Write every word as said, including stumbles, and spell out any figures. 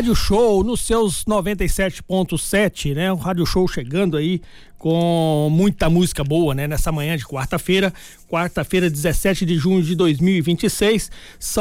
Rádio Show nos seus noventa e sete ponto sete, né? O Rádio Show chegando aí com muita música boa, né? Nessa manhã de quarta-feira, quarta-feira, dezessete de junho de dois mil e vinte e seis. São